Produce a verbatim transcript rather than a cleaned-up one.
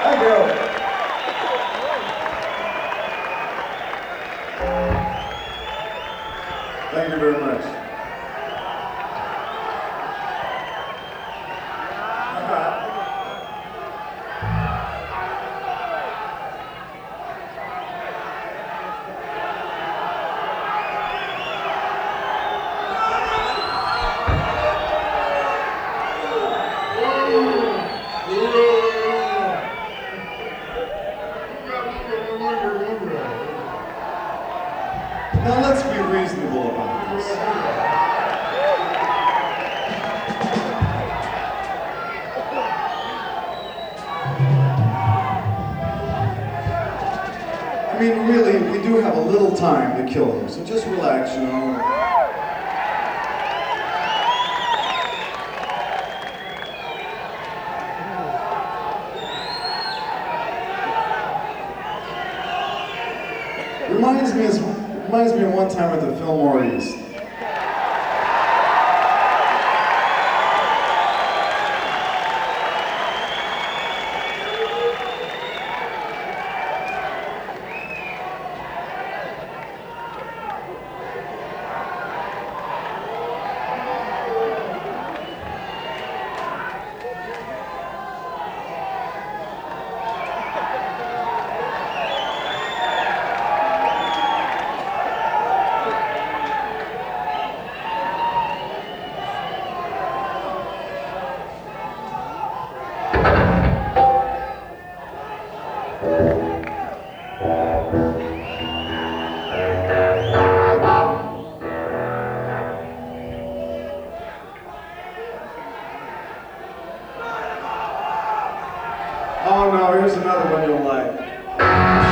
Thank you. Thank you very much. Now let's be reasonable about this. I mean, really, we do have a little time to kill him, so just relax, you know. Reminds me, of, reminds me of one time at the Fillmore East. Oh no, here's another one you'll like.